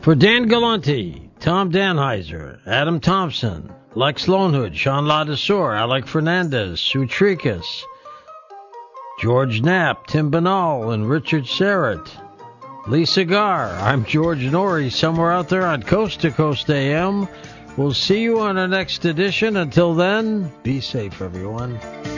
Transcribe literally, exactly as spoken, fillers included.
For Dan Galante, Tom Danheiser, Adam Thompson, Lex Lonehood, Sean Ladesseur, Alec Fernandez, Sue Tricas, George Knapp, Tim Banal, and Richard Serrett, Lisa Gar, I'm George Norrie, somewhere out there on Coast to Coast A M. We'll see you on our next edition. Until then, be safe, everyone.